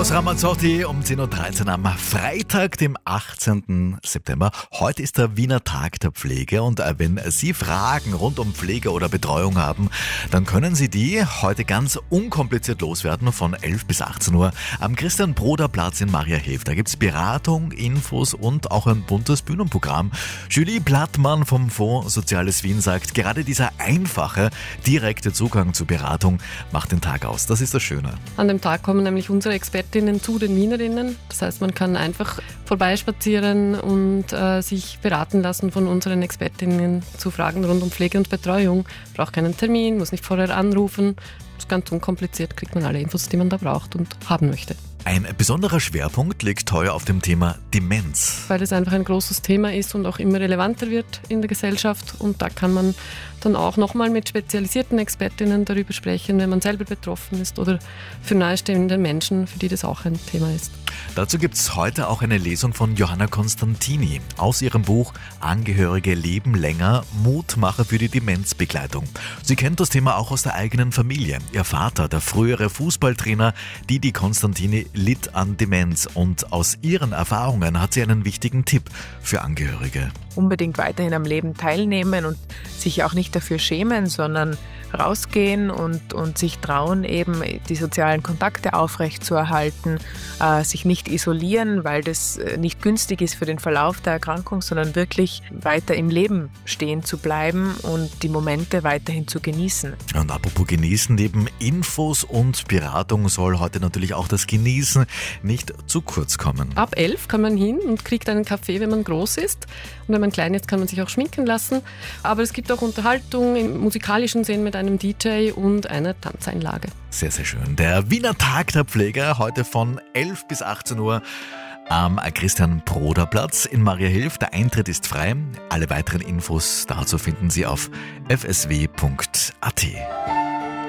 Eros Ramazzotti um 10.13 Uhr am Freitag, dem 18. September. Heute ist der Wiener Tag der Pflege und wenn Sie Fragen rund um Pflege oder Betreuung haben, dann können Sie die heute ganz unkompliziert loswerden von 11 bis 18 Uhr am Christian-Broder-Platz in Mariahilf. Da gibt's Beratung, Infos und auch ein buntes Bühnenprogramm. Julie Plattmann vom Fonds Soziales Wien sagt, gerade dieser einfache, direkte Zugang zur Beratung macht den Tag aus. Das ist das Schöne. An dem Tag kommen nämlich unsere Expertinnen zu den Wienerinnen. Das heißt, man kann einfach vorbeispazieren und sich beraten lassen von unseren Expertinnen zu Fragen rund um Pflege und Betreuung. Braucht keinen Termin, muss nicht vorher anrufen. Das ist ganz unkompliziert, kriegt man alle Infos, die man da braucht und haben möchte. Ein besonderer Schwerpunkt liegt heuer auf dem Thema Demenz. Weil es einfach ein großes Thema ist und auch immer relevanter wird in der Gesellschaft. Und da kann man dann auch nochmal mit spezialisierten Expertinnen darüber sprechen, wenn man selber betroffen ist oder für nahestehende Menschen, für die das auch ein Thema ist. Dazu gibt es heute auch eine Lesung von Johanna Constantini aus ihrem Buch Angehörige leben länger, Mutmacher für die Demenzbegleitung. Sie kennt das Thema auch aus der eigenen Familie. Ihr Vater, der frühere Fußballtrainer Didi Constantini, litt an Demenz und aus ihren Erfahrungen hat sie einen wichtigen Tipp für Angehörige. Unbedingt weiterhin am Leben teilnehmen und sich auch nicht dafür schämen, sondern rausgehen und sich trauen, eben die sozialen Kontakte aufrechtzuerhalten, sich nicht isolieren, weil das nicht günstig ist für den Verlauf der Erkrankung, sondern wirklich weiter im Leben stehen zu bleiben und die Momente weiterhin zu genießen. Und apropos genießen, neben Infos und Beratung soll heute natürlich auch das Genießen nicht zu kurz kommen. Ab 11 kann man hin und kriegt einen Kaffee, wenn man groß ist. Und wenn man klein ist, kann man sich auch schminken lassen. Aber es gibt auch Unterhaltung im musikalischen Sinn mit einem DJ und einer Tanzeinlage. Sehr, sehr schön. Der Wiener Tag der Pflege heute von 11 bis 18 Uhr am Christian-Broder-Platz in Mariahilf. Der Eintritt ist frei. Alle weiteren Infos dazu finden Sie auf fsw.at.